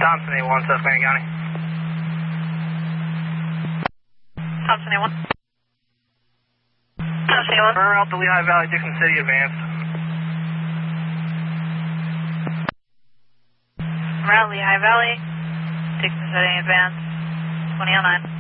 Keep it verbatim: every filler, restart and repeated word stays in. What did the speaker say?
Thompson A one, Susquehanna County. Thompson A one. Thompson A one. Turn out to Lehigh Valley, Dixon City, advanced. Around Lehigh Valley, Dixon City, advanced, twenty oh nine.